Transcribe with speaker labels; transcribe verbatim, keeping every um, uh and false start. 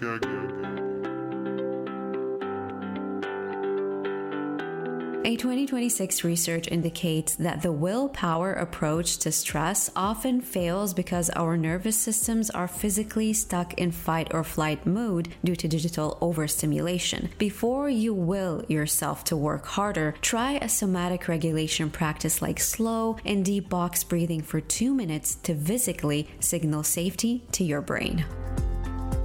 Speaker 1: A twenty twenty-six research indicates that the willpower approach to stress often fails because our nervous systems are physically stuck in fight or flight mode due to digital overstimulation. Before you will yourself to work harder, try a somatic regulation practice like slow and deep box breathing for two minutes to physically signal safety to your brain.